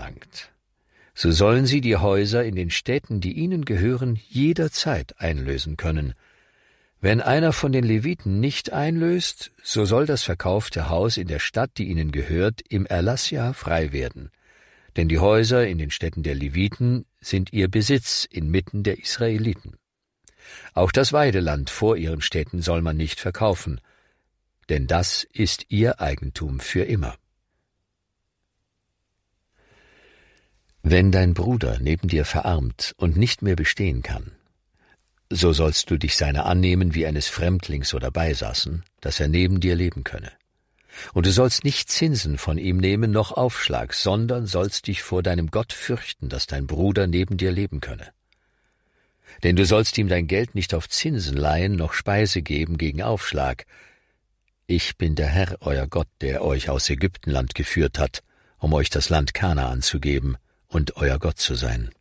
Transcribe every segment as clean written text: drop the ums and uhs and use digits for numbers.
verlangt, so sollen sie die Häuser in den Städten, die ihnen gehören, jederzeit einlösen können. Wenn einer von den Leviten nicht einlöst, so soll das verkaufte Haus in der Stadt, die ihnen gehört, im Erlassjahr frei werden. Denn die Häuser in den Städten der Leviten sind ihr Besitz inmitten der Israeliten. Auch das Weideland vor ihren Städten soll man nicht verkaufen, denn das ist ihr Eigentum für immer. Wenn dein Bruder neben dir verarmt und nicht mehr bestehen kann, so sollst du dich seiner annehmen wie eines Fremdlings oder Beisassen, dass er neben dir leben könne. Und du sollst nicht Zinsen von ihm nehmen, noch Aufschlag, sondern sollst dich vor deinem Gott fürchten, dass dein Bruder neben dir leben könne. Denn du sollst ihm dein Geld nicht auf Zinsen leihen, noch Speise geben gegen Aufschlag. Ich bin der Herr, euer Gott, der euch aus Ägyptenland geführt hat, um euch das Land Kanaan zu geben und euer Gott zu sein.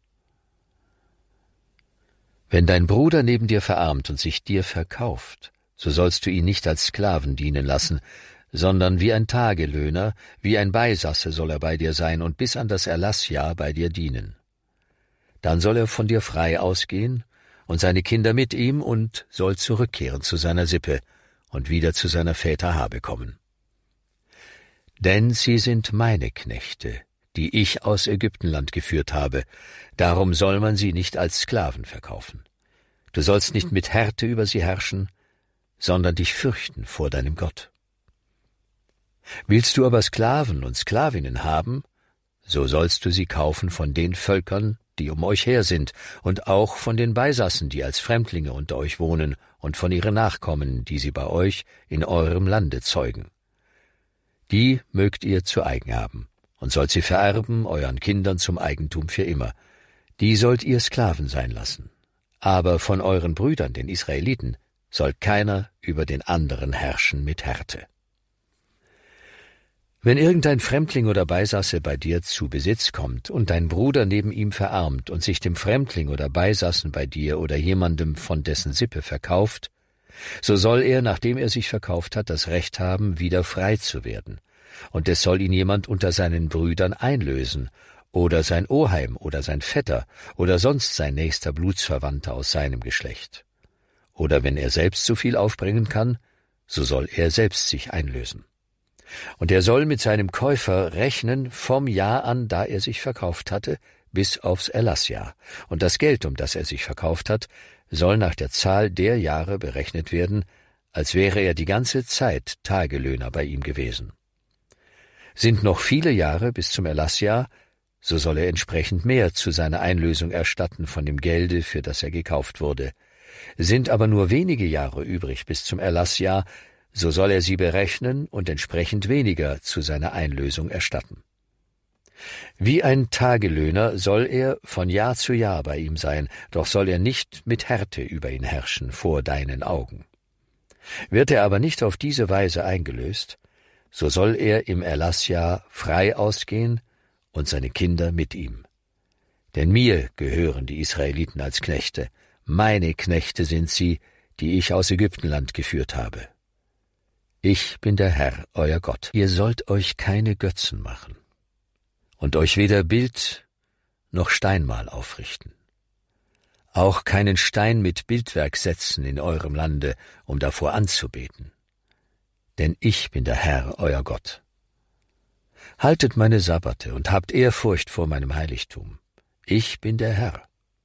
Wenn dein Bruder neben dir verarmt und sich dir verkauft, so sollst du ihn nicht als Sklaven dienen lassen, sondern wie ein Tagelöhner, wie ein Beisasse soll er bei dir sein und bis an das Erlassjahr bei dir dienen. Dann soll er von dir frei ausgehen und seine Kinder mit ihm und soll zurückkehren zu seiner Sippe und wieder zu seiner Väter Habe kommen. Denn sie sind meine Knechte, die ich aus Ägyptenland geführt habe, darum soll man sie nicht als Sklaven verkaufen. Du sollst nicht mit Härte über sie herrschen, sondern dich fürchten vor deinem Gott. Willst du aber Sklaven und Sklavinnen haben, so sollst du sie kaufen von den Völkern, die um euch her sind, und auch von den Beisassen, die als Fremdlinge unter euch wohnen, und von ihren Nachkommen, die sie bei euch in eurem Lande zeugen. Die mögt ihr zu eigen haben, und sollt sie vererben euren Kindern zum Eigentum für immer. Die sollt ihr Sklaven sein lassen. Aber von euren Brüdern, den Israeliten, soll keiner über den anderen herrschen mit Härte. Wenn irgendein Fremdling oder Beisasse bei dir zu Besitz kommt und dein Bruder neben ihm verarmt und sich dem Fremdling oder Beisassen bei dir oder jemandem von dessen Sippe verkauft, so soll er, nachdem er sich verkauft hat, das Recht haben, wieder frei zu werden. Und es soll ihn jemand unter seinen Brüdern einlösen, oder sein Oheim oder sein Vetter oder sonst sein nächster Blutsverwandter aus seinem Geschlecht. Oder wenn er selbst so viel aufbringen kann, so soll er selbst sich einlösen. Und er soll mit seinem Käufer rechnen vom Jahr an, da er sich verkauft hatte, bis aufs Erlassjahr. Und das Geld, um das er sich verkauft hat, soll nach der Zahl der Jahre berechnet werden, als wäre er die ganze Zeit Tagelöhner bei ihm gewesen. Sind noch viele Jahre bis zum Erlassjahr, so soll er entsprechend mehr zu seiner Einlösung erstatten von dem Gelde, für das er gekauft wurde. Sind aber nur wenige Jahre übrig bis zum Erlassjahr, so soll er sie berechnen und entsprechend weniger zu seiner Einlösung erstatten. Wie ein Tagelöhner soll er von Jahr zu Jahr bei ihm sein, doch soll er nicht mit Härte über ihn herrschen vor deinen Augen. Wird er aber nicht auf diese Weise eingelöst, so soll er im Erlassjahr frei ausgehen und seine Kinder mit ihm. Denn mir gehören die Israeliten als Knechte, meine Knechte sind sie, die ich aus Ägyptenland geführt habe. Ich bin der Herr, euer Gott. Ihr sollt euch keine Götzen machen und euch weder Bild noch Steinmal aufrichten. Auch keinen Stein mit Bildwerk setzen in eurem Lande, um davor anzubeten. Denn ich bin der Herr, euer Gott. Haltet meine Sabbate und habt Ehrfurcht vor meinem Heiligtum. Ich bin der Herr.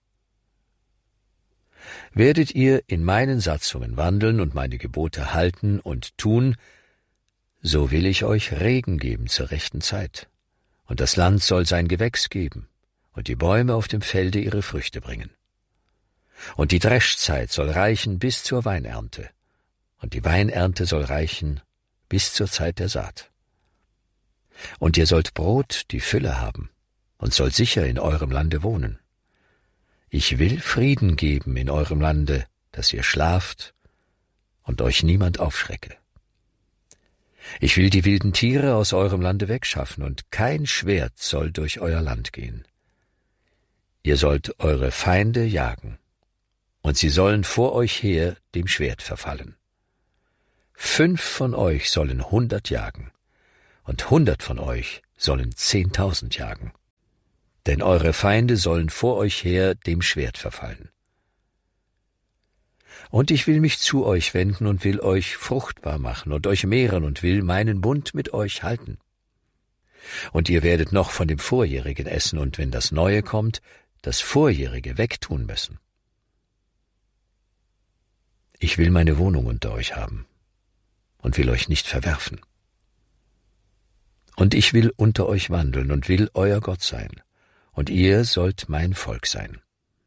Werdet ihr in meinen Satzungen wandeln und meine Gebote halten und tun, so will ich euch Regen geben zur rechten Zeit, und das Land soll sein Gewächs geben, und die Bäume auf dem Felde ihre Früchte bringen. Und die Dreschzeit soll reichen bis zur Weinernte, und die Weinernte soll reichen bis zur Zeit der Saat. Und ihr sollt Brot die Fülle haben, und sollt sicher in eurem Lande wohnen. Ich will Frieden geben in eurem Lande, dass ihr schlaft und euch niemand aufschrecke. Ich will die wilden Tiere aus eurem Lande wegschaffen, und kein Schwert soll durch euer Land gehen. Ihr sollt eure Feinde jagen, und sie sollen vor euch her dem Schwert verfallen. 5 von euch sollen 100 jagen, und 100 von euch sollen 10.000 jagen. Denn eure Feinde sollen vor euch her dem Schwert verfallen. Und ich will mich zu euch wenden und will euch fruchtbar machen und euch mehren und will meinen Bund mit euch halten. Und ihr werdet noch von dem Vorjährigen essen und wenn das Neue kommt, das Vorjährige wegtun müssen. Ich will meine Wohnung unter euch haben und will euch nicht verwerfen. Und ich will unter euch wandeln und will euer Gott sein, und ihr sollt mein Volk sein.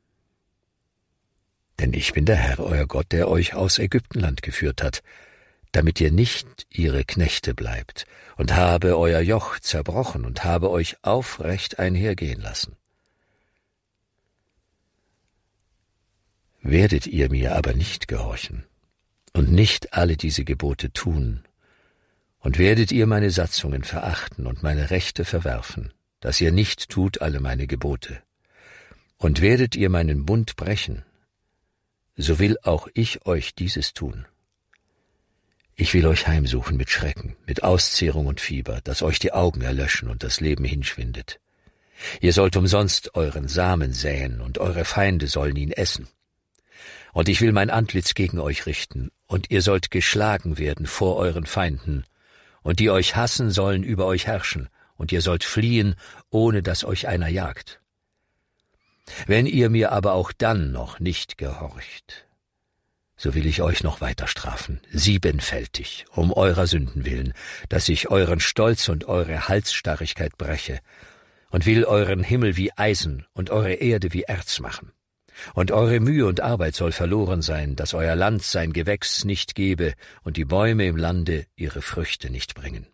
Denn ich bin der Herr, euer Gott, der euch aus Ägyptenland geführt hat, damit ihr nicht ihre Knechte bleibt, und habe euer Joch zerbrochen und habe euch aufrecht einhergehen lassen. Werdet ihr mir aber nicht gehorchen und nicht alle diese Gebote tun, und werdet ihr meine Satzungen verachten und meine Rechte verwerfen, dass ihr nicht tut alle meine Gebote, und werdet ihr meinen Bund brechen, so will auch ich euch dieses tun. Ich will euch heimsuchen mit Schrecken, mit Auszehrung und Fieber, dass euch die Augen erlöschen und das Leben hinschwindet. Ihr sollt umsonst euren Samen säen, und eure Feinde sollen ihn essen. Und ich will mein Antlitz gegen euch richten, und ihr sollt geschlagen werden vor euren Feinden, und die euch hassen, sollen über euch herrschen, und ihr sollt fliehen, ohne dass euch einer jagt. Wenn ihr mir aber auch dann noch nicht gehorcht, so will ich euch noch weiter strafen, 7-fältig, um eurer Sünden willen, dass ich euren Stolz und eure Halsstarrigkeit breche, und will euren Himmel wie Eisen und eure Erde wie Erz machen. Und eure Mühe und Arbeit soll verloren sein, dass euer Land sein Gewächs nicht gebe und die Bäume im Lande ihre Früchte nicht bringen.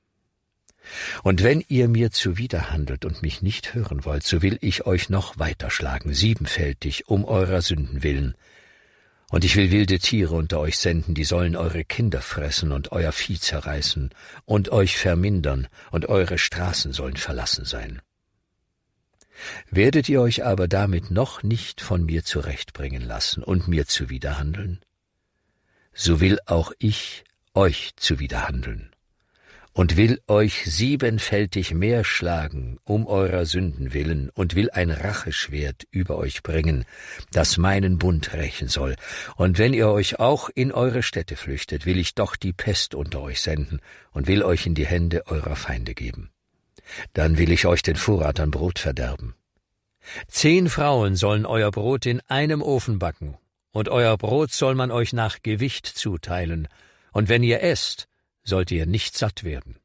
Und wenn ihr mir zuwiderhandelt und mich nicht hören wollt, so will ich euch noch weiter schlagen, 7-fältig, um eurer Sünden willen. Und ich will wilde Tiere unter euch senden, die sollen eure Kinder fressen und euer Vieh zerreißen und euch vermindern, und eure Straßen sollen verlassen sein. Werdet ihr euch aber damit noch nicht von mir zurechtbringen lassen und mir zuwiderhandeln, so will auch ich euch zuwiderhandeln und will euch 7-fältig mehr schlagen um eurer Sünden willen und will ein Racheschwert über euch bringen, das meinen Bund rächen soll. Und wenn ihr euch auch in eure Städte flüchtet, will ich doch die Pest unter euch senden und will euch in die Hände eurer Feinde geben. Dann will ich euch den Vorrat an Brot verderben. 10 Frauen sollen euer Brot in einem Ofen backen, und euer Brot soll man euch nach Gewicht zuteilen, und wenn ihr esst, sollt ihr nicht satt werden.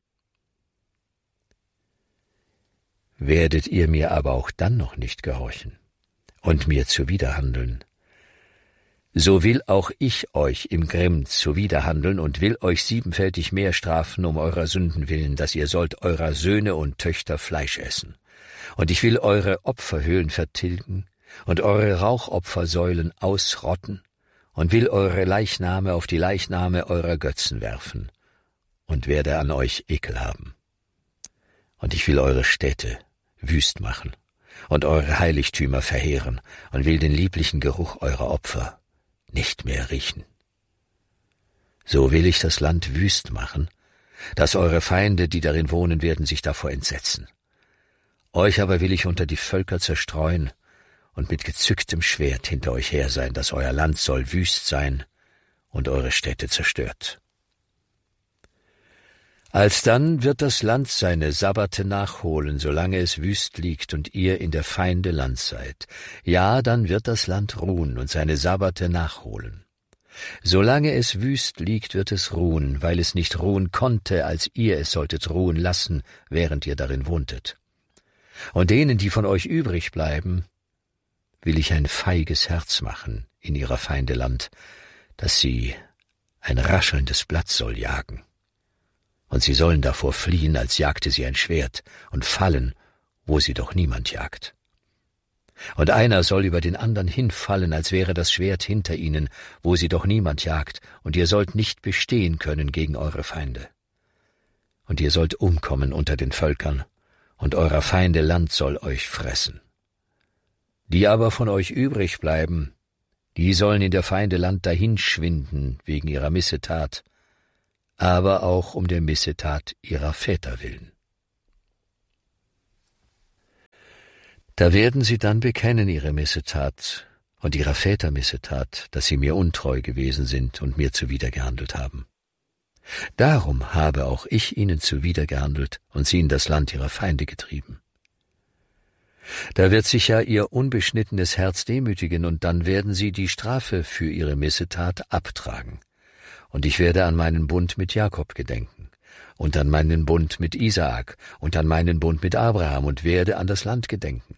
Werdet ihr mir aber auch dann noch nicht gehorchen und mir zuwiderhandeln, so will auch ich euch im Grimm zuwiderhandeln und will euch 7-fältig mehr strafen um eurer Sünden willen, dass ihr sollt eurer Söhne und Töchter Fleisch essen. Und ich will eure Opferhöhlen vertilgen und eure Rauchopfersäulen ausrotten und will eure Leichname auf die Leichname eurer Götzen werfen und werde an euch Ekel haben. Und ich will eure Städte wüst machen und eure Heiligtümer verheeren und will den lieblichen Geruch eurer Opfer nicht mehr riechen. So will ich das Land wüst machen, dass eure Feinde, die darin wohnen werden, sich davor entsetzen. Euch aber will ich unter die Völker zerstreuen und mit gezücktem Schwert hinter euch her sein, dass euer Land soll wüst sein und eure Städte zerstört. Alsdann wird das Land seine Sabbate nachholen, solange es wüst liegt und ihr in der Feinde Land seid. Ja, dann wird das Land ruhen und seine Sabbate nachholen. Solange es wüst liegt, wird es ruhen, weil es nicht ruhen konnte, als ihr es solltet ruhen lassen, während ihr darin wohntet. Und denen, die von euch übrig bleiben, will ich ein feiges Herz machen in ihrer Feinde Land, dass sie ein raschelndes Blatt soll jagen. Und sie sollen davor fliehen, als jagte sie ein Schwert, und fallen, wo sie doch niemand jagt. Und einer soll über den andern hinfallen, als wäre das Schwert hinter ihnen, wo sie doch niemand jagt, und ihr sollt nicht bestehen können gegen eure Feinde. Und ihr sollt umkommen unter den Völkern, und eurer Feinde Land soll euch fressen. Die aber von euch übrig bleiben, die sollen in der Feinde Land dahinschwinden wegen ihrer Missetat, aber auch um der Missetat ihrer Väter willen. Da werden sie dann bekennen ihre Missetat und ihrer Väter Missetat, dass sie mir untreu gewesen sind und mir zuwider gehandelt haben. Darum habe auch ich ihnen zuwider gehandelt und sie in das Land ihrer Feinde getrieben. Da wird sich ja ihr unbeschnittenes Herz demütigen, und dann werden sie die Strafe für ihre Missetat abtragen. Und ich werde an meinen Bund mit Jakob gedenken, und an meinen Bund mit Isaak, und an meinen Bund mit Abraham, und werde an das Land gedenken.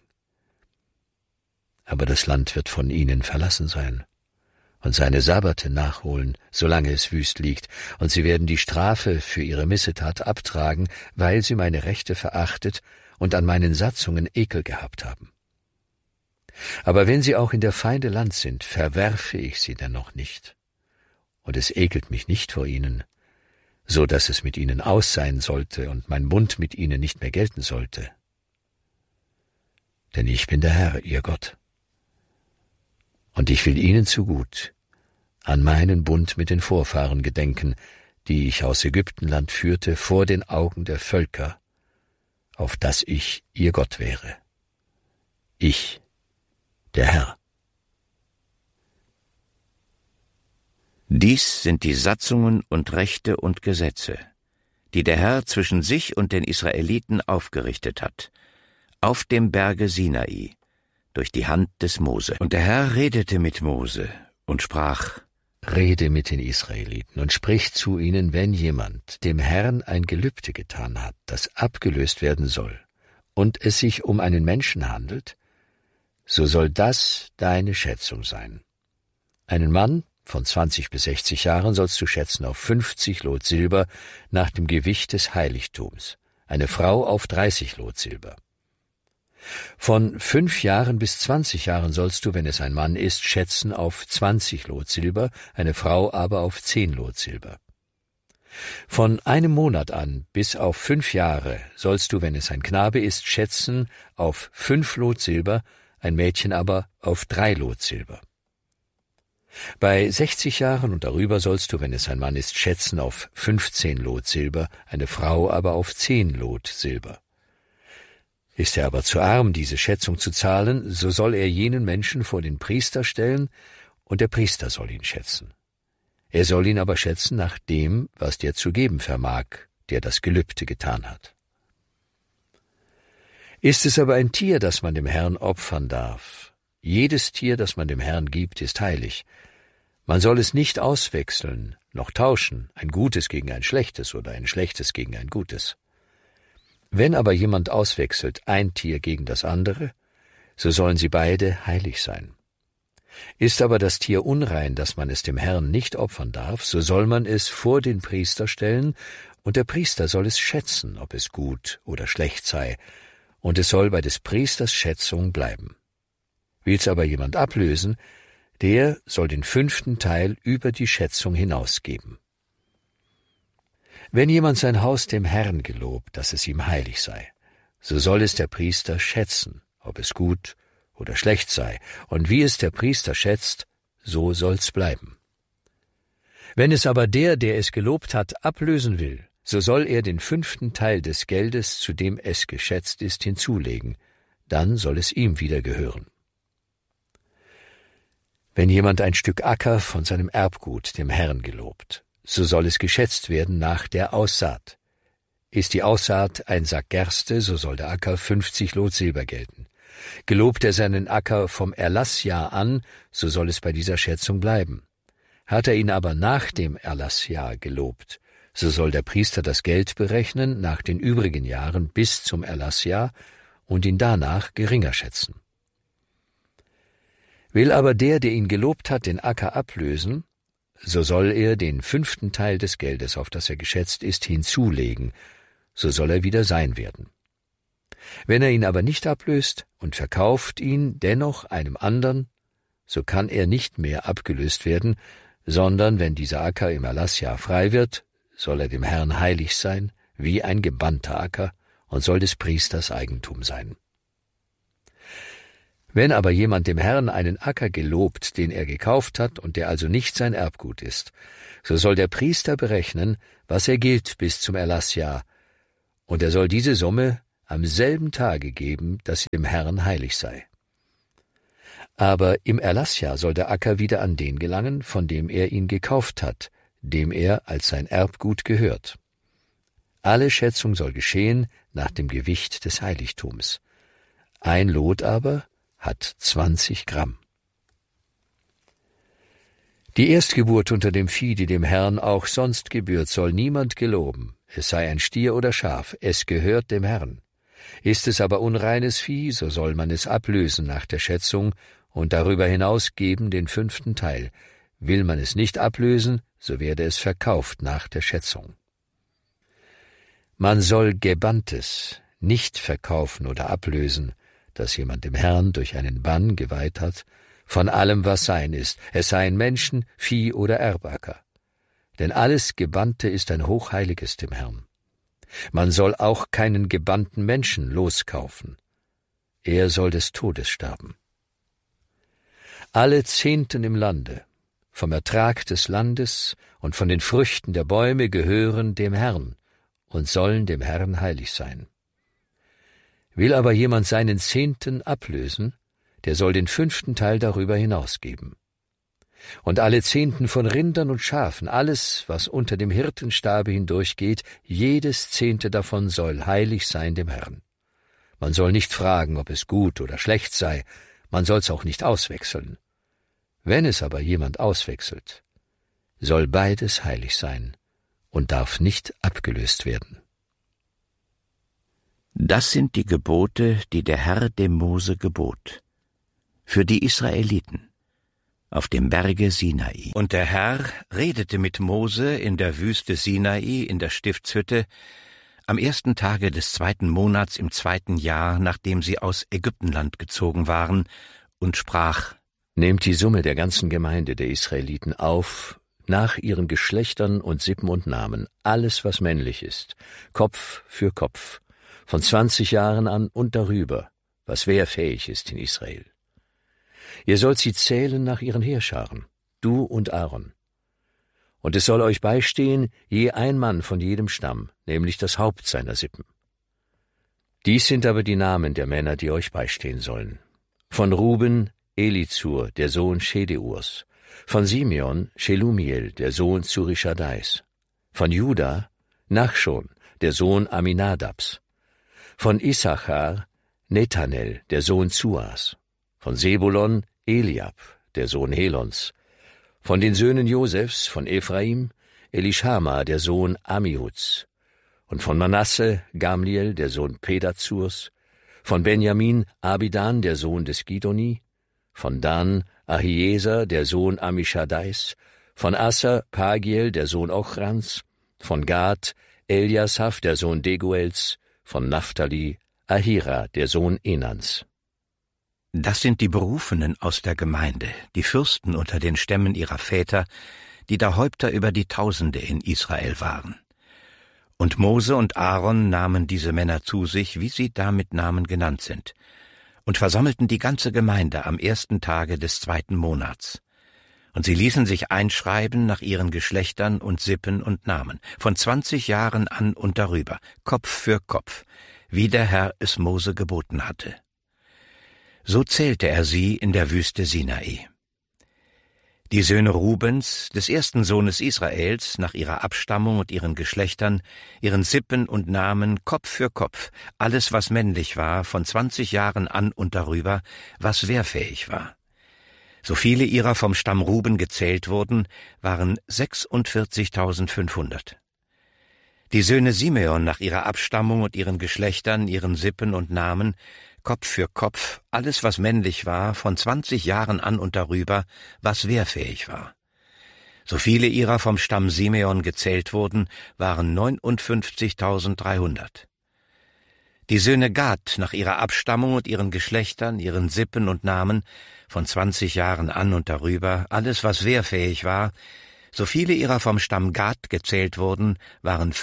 Aber das Land wird von ihnen verlassen sein und seine Sabbate nachholen, solange es wüst liegt, und sie werden die Strafe für ihre Missetat abtragen, weil sie meine Rechte verachtet und an meinen Satzungen Ekel gehabt haben. Aber wenn sie auch in der Feinde Land sind, verwerfe ich sie dennoch nicht, und es ekelt mich nicht vor ihnen, so dass es mit ihnen aus sein sollte und mein Bund mit ihnen nicht mehr gelten sollte. Denn ich bin der Herr, ihr Gott. Und ich will ihnen zugut an meinen Bund mit den Vorfahren gedenken, die ich aus Ägyptenland führte vor den Augen der Völker, auf dass ich ihr Gott wäre. Ich, der Herr. Dies sind die Satzungen und Rechte und Gesetze, die der Herr zwischen sich und den Israeliten aufgerichtet hat, auf dem Berge Sinai, durch die Hand des Mose. Und der Herr redete mit Mose und sprach: Rede mit den Israeliten und sprich zu ihnen, wenn jemand dem Herrn ein Gelübde getan hat, das abgelöst werden soll, und es sich um einen Menschen handelt, so soll das deine Schätzung sein. Einen Mann von 20 bis 60 Jahren sollst du schätzen auf 50 Lot Silber nach dem Gewicht des Heiligtums, eine Frau auf 30 Lot Silber. Von 5 Jahren bis 20 Jahren sollst du, wenn es ein Mann ist, schätzen auf 20 Lot Silber, eine Frau aber auf 10 Lot Silber. Von einem Monat an bis auf 5 Jahre sollst du, wenn es ein Knabe ist, schätzen auf 5 Lot Silber, ein Mädchen aber auf 3 Lot Silber. Bei 60 Jahren und darüber sollst du, wenn es ein Mann ist, schätzen auf 15 Lot Silber, eine Frau aber auf 10 Lot Silber. Ist er aber zu arm, diese Schätzung zu zahlen, so soll er jenen Menschen vor den Priester stellen, und der Priester soll ihn schätzen. Er soll ihn aber schätzen nach dem, was der zu geben vermag, der das Gelübde getan hat. Ist es aber ein Tier, das man dem Herrn opfern darf, jedes Tier, das man dem Herrn gibt, ist heilig. Man soll es nicht auswechseln, noch tauschen, ein Gutes gegen ein Schlechtes oder ein Schlechtes gegen ein Gutes. Wenn aber jemand auswechselt ein Tier gegen das andere, so sollen sie beide heilig sein. Ist aber das Tier unrein, dass man es dem Herrn nicht opfern darf, so soll man es vor den Priester stellen, und der Priester soll es schätzen, ob es gut oder schlecht sei, und es soll bei des Priesters Schätzung bleiben. Will's aber jemand ablösen, der soll den 5. Teil über die Schätzung hinausgeben. Wenn jemand sein Haus dem Herrn gelobt, dass es ihm heilig sei, so soll es der Priester schätzen, ob es gut oder schlecht sei, und wie es der Priester schätzt, so soll's bleiben. Wenn es aber der es gelobt hat, ablösen will, so soll er den 5. Teil des Geldes, zu dem es geschätzt ist, hinzulegen, dann soll es ihm wieder gehören. Wenn jemand ein Stück Acker von seinem Erbgut dem Herrn gelobt, so soll es geschätzt werden nach der Aussaat. Ist die Aussaat ein Sack Gerste, so soll der Acker 50 Lot Silber gelten. Gelobt er seinen Acker vom Erlassjahr an, so soll es bei dieser Schätzung bleiben. Hat er ihn aber nach dem Erlassjahr gelobt, so soll der Priester das Geld berechnen nach den übrigen Jahren bis zum Erlassjahr und ihn danach geringer schätzen. Will aber der ihn gelobt hat, den Acker ablösen, so soll er den 5. Teil des Geldes, auf das er geschätzt ist, hinzulegen, so soll er wieder sein werden. Wenn er ihn aber nicht ablöst und verkauft ihn dennoch einem anderen, so kann er nicht mehr abgelöst werden, sondern wenn dieser Acker im Erlassjahr frei wird, soll er dem Herrn heilig sein, wie ein gebannter Acker, und soll des Priesters Eigentum sein. Wenn aber jemand dem Herrn einen Acker gelobt, den er gekauft hat und der also nicht sein Erbgut ist, so soll der Priester berechnen, was er gilt bis zum Erlassjahr, und er soll diese Summe am selben Tage geben, dass sie dem Herrn heilig sei. Aber im Erlassjahr soll der Acker wieder an den gelangen, von dem er ihn gekauft hat, dem er als sein Erbgut gehört. Alle Schätzung soll geschehen nach dem Gewicht des Heiligtums. Ein Lot aber hat 20 Gramm. Die Erstgeburt unter dem Vieh, die dem Herrn auch sonst gebührt, soll niemand geloben. Es sei ein Stier oder Schaf, es gehört dem Herrn. Ist es aber unreines Vieh, so soll man es ablösen nach der Schätzung und darüber hinaus geben den 5. Teil. Will man es nicht ablösen, so werde es verkauft nach der Schätzung. Man soll Gebanntes nicht verkaufen oder ablösen, das jemand dem Herrn durch einen Bann geweiht hat, von allem, was sein ist, es seien Menschen, Vieh oder Erbacker. Denn alles Gebannte ist ein Hochheiliges dem Herrn. Man soll auch keinen gebannten Menschen loskaufen. Er soll des Todes sterben. Alle Zehnten im Lande, vom Ertrag des Landes und von den Früchten der Bäume gehören dem Herrn und sollen dem Herrn heilig sein. Will aber jemand seinen Zehnten ablösen, der soll den 5. Teil darüber hinausgeben. Und alle Zehnten von Rindern und Schafen, alles, was unter dem Hirtenstabe hindurchgeht, jedes 10. davon soll heilig sein dem Herrn. Man soll nicht fragen, ob es gut oder schlecht sei, man soll's auch nicht auswechseln. Wenn es aber jemand auswechselt, soll beides heilig sein und darf nicht abgelöst werden. Das sind die Gebote, die der Herr dem Mose gebot, für die Israeliten, auf dem Berge Sinai. Und der Herr redete mit Mose in der Wüste Sinai in der Stiftshütte am 1. Tage des 2. Monats im 2. Jahr, nachdem sie aus Ägyptenland gezogen waren, und sprach: Nehmt die Summe der ganzen Gemeinde der Israeliten auf, nach ihren Geschlechtern und Sippen und Namen, alles, was männlich ist, Kopf für Kopf, von 20 Jahren an und darüber, was wehrfähig ist in Israel. Ihr sollt sie zählen nach ihren Heerscharen, du und Aaron. Und es soll euch beistehen, je ein Mann von jedem Stamm, nämlich das Haupt seiner Sippen. Dies sind aber die Namen der Männer, die euch beistehen sollen. Von Ruben, Elizur, der Sohn Schedeurs. Von Simeon, Shelumiel, der Sohn Zurishadais. Von Juda, Nachschon, der Sohn Aminadabs. Von Issachar, Nethanel, der Sohn Zuas. Von Sebulon, Eliab, der Sohn Helons. Von den Söhnen Josefs, von Ephraim, Elishama, der Sohn Amihuds. Und von Manasse, Gamliel, der Sohn Pedazurs. Von Benjamin, Abidan, der Sohn des Gidoni. Von Dan, Ahieser, der Sohn Amishadais. Von Asser, Pagiel, der Sohn Ochrans. Von Gad, Eliasaph, der Sohn Deguels. Von Naphtali, Ahira, der Sohn Enans. Das sind die Berufenen aus der Gemeinde, die Fürsten unter den Stämmen ihrer Väter, die da Häupter über die Tausende in Israel waren. Und Mose und Aaron nahmen diese Männer zu sich, wie sie da mit Namen genannt sind, und versammelten die ganze Gemeinde am 1. Tage des 2. Monats. Und sie ließen sich einschreiben nach ihren Geschlechtern und Sippen und Namen, von 20 Jahren an und darüber, Kopf für Kopf, wie der Herr es Mose geboten hatte. So zählte er sie in der Wüste Sinai. Die Söhne Rubens, des ersten Sohnes Israels, nach ihrer Abstammung und ihren Geschlechtern, ihren Sippen und Namen, Kopf für Kopf, alles, was männlich war, von 20 Jahren an und darüber, was wehrfähig war. So viele ihrer vom Stamm Ruben gezählt wurden, waren 46.500. Die Söhne Simeon nach ihrer Abstammung und ihren Geschlechtern, ihren Sippen und Namen, Kopf für Kopf, alles, was männlich war, von 20 Jahren an und darüber, was wehrfähig war. So viele ihrer vom Stamm Simeon gezählt wurden, waren 59.300. Die Söhne Gad nach ihrer Abstammung und ihren Geschlechtern, ihren Sippen und Namen, von 20 Jahren an und darüber, alles, was wehrfähig war, so viele ihrer vom Stamm Gad gezählt wurden, waren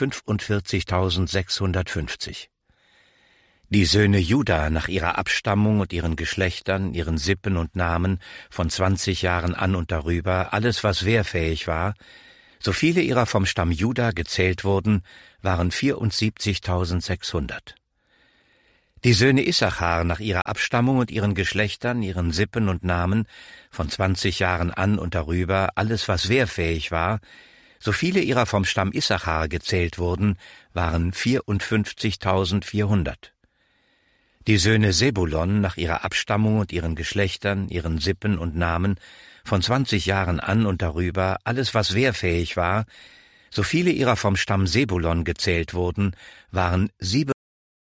45.650. Die Söhne Juda nach ihrer Abstammung und ihren Geschlechtern, ihren Sippen und Namen, von 20 Jahren an und darüber, alles, was wehrfähig war, so viele ihrer vom Stamm Juda gezählt wurden, waren 74.600. Die Söhne Issachar nach ihrer Abstammung und ihren Geschlechtern, ihren Sippen und Namen, von 20 Jahren an und darüber, alles was wehrfähig war, so viele ihrer vom Stamm Issachar gezählt wurden, waren 54.400. Die Söhne Sebulon nach ihrer Abstammung und ihren Geschlechtern, ihren Sippen und Namen, von 20 Jahren an und darüber, alles was wehrfähig war, so viele ihrer vom Stamm Sebulon gezählt wurden, waren